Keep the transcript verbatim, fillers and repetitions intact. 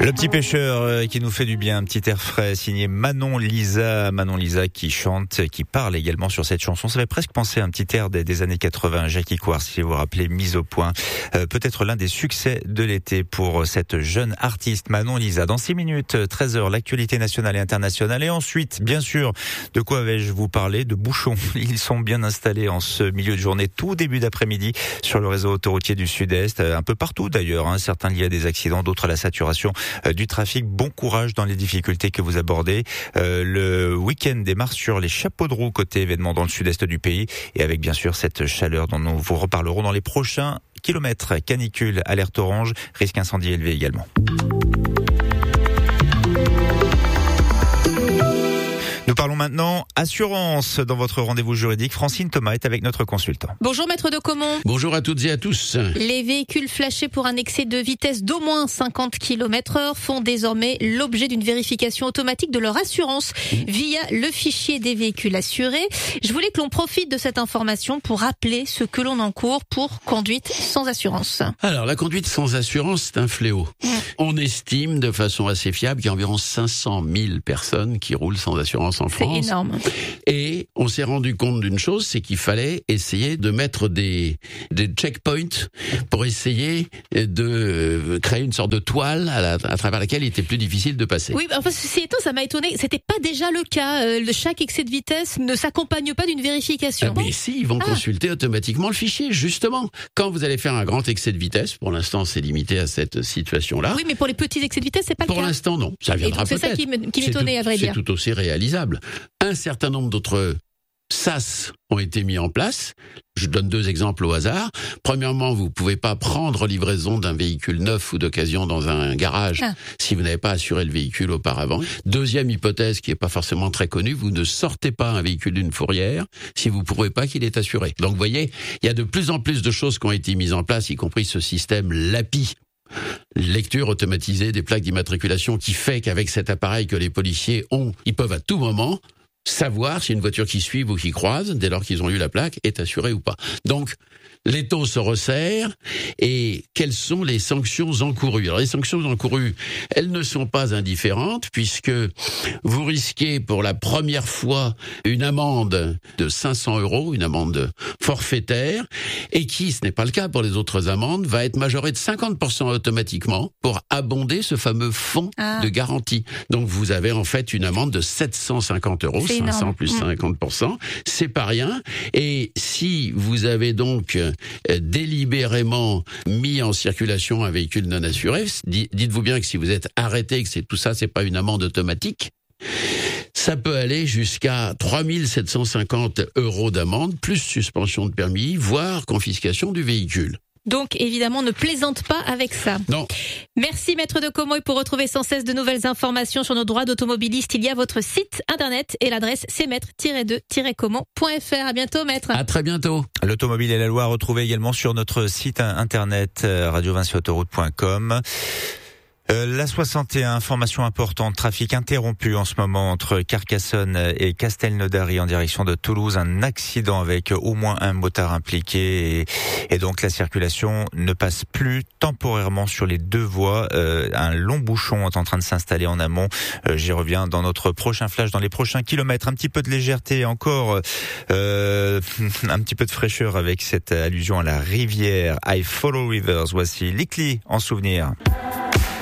Le petit pêcheur qui nous fait du bien, un petit air frais, signé Manon Lisa. Manon Lisa qui chante, qui parle également sur cette chanson. Ça fait presque penser à un petit air des, des années quatre-vingts, Jackie Coir, si vous vous rappelez, Mise au point. Euh, peut-être l'un des succès de l'été pour cette jeune artiste Manon Lisa. Dans six minutes, treize heures, l'actualité nationale et internationale. Et ensuite, bien sûr, de quoi vais-je vous parler? De bouchons. Ils sont bien installés en ce milieu de journée, tout début d'après-midi, sur le réseau autoroutier du Sud-Est. Un peu partout d'ailleurs, hein. Certains liés à des accidents, d'autres à la saturation du trafic. Bon courage dans les difficultés que vous abordez. Euh, le week-end démarre sur les chapeaux de roue côté événements dans le sud-est du pays et avec bien sûr cette chaleur dont nous vous reparlerons dans les prochains kilomètres. Canicule, alerte orange, risque incendie élevé également. Nous parlons maintenant assurance dans votre rendez-vous juridique. Francine Thomas est avec notre consultant. Bonjour maître de Caumont. Bonjour à toutes et à tous. Les véhicules flashés pour un excès de vitesse d'au moins cinquante kilomètres heure font désormais l'objet d'une vérification automatique de leur assurance via le fichier des véhicules assurés. Je voulais que l'on profite de cette information pour rappeler ce que l'on encourt pour conduite sans assurance. Alors la conduite sans assurance, c'est un fléau. Mmh. On estime de façon assez fiable qu'il y a environ cinq cent mille personnes qui roulent sans assurance en France. C'est énorme. Et on s'est rendu compte d'une chose, c'est qu'il fallait essayer de mettre des, des checkpoints pour essayer de créer une sorte de toile à, la, à travers laquelle il était plus difficile de passer. Oui, enfin, ceci étant, ça m'a étonné. C'était pas déjà le cas. Euh, le, chaque excès de vitesse ne s'accompagne pas d'une vérification. Ah, mais si, ils vont ah. consulter automatiquement le fichier, justement. Quand vous allez faire un grand excès de vitesse, pour l'instant, c'est limité à cette situation-là. Oui, mais pour les petits excès de vitesse, c'est pas le pour cas. Pour l'instant, non. Ça viendra peut-être. C'est ça qui m'étonnait, à vrai dire. C'est tout aussi réalisable. Un certain nombre d'autres sas ont été mis en place. Je donne deux exemples au hasard. Premièrement, vous pouvez pas prendre livraison d'un véhicule neuf ou d'occasion dans un garage ah. si vous n'avez pas assuré le véhicule auparavant. Deuxième hypothèse qui est pas forcément très connue, vous ne sortez pas un véhicule d'une fourrière si vous ne prouvez pas qu'il est assuré. Donc vous voyez, il y a de plus en plus de choses qui ont été mises en place, y compris ce système L A P I. Lecture automatisée des plaques d'immatriculation qui fait qu'avec cet appareil que les policiers ont, ils peuvent à tout moment savoir si une voiture qui suit ou qui croise, dès lors qu'ils ont eu la plaque, est assurée ou pas. Donc, les taux se resserrent et quelles sont les sanctions encourues? Alors, les sanctions encourues, elles ne sont pas indifférentes puisque vous risquez pour la première fois une amende de cinq cents euros, une amende forfaitaire, et qui, ce n'est pas le cas pour les autres amendes, va être majorée de cinquante pour cent automatiquement pour abonder ce fameux fonds ah. de garantie. Donc, vous avez en fait une amende de sept cent cinquante euros, c'est cinq cents énorme. Plus cinquante pour cent, c'est pas rien. Et si vous avez donc délibérément mis en circulation un véhicule non assuré, dites-vous bien que si vous êtes arrêté, que c'est tout ça, c'est pas une amende automatique, ça peut aller jusqu'à trois mille sept cent cinquante euros d'amende, plus suspension de permis, voire confiscation du véhicule. Donc, évidemment, ne plaisante pas avec ça. Non. Merci, maître de Caumont. Et pour retrouver sans cesse de nouvelles informations sur nos droits d'automobiliste, il y a votre site internet et l'adresse c'est maître tiret de tiret caumont point f r. À bientôt, maître. À très bientôt. L'automobile et la loi, retrouvez également sur notre site internet radio vinci autoroute point com. Euh, la soixante et un, information importante, trafic interrompu en ce moment entre Carcassonne et Castelnaudary en direction de Toulouse. Un accident avec au moins un motard impliqué et, et donc la circulation ne passe plus temporairement sur les deux voies. Euh, un long bouchon est en train de s'installer en amont. Euh, j'y reviens dans notre prochain flash, dans les prochains kilomètres. Un petit peu de légèreté encore, euh, un petit peu de fraîcheur avec cette allusion à la rivière. I follow rivers. Voici Likli en souvenir.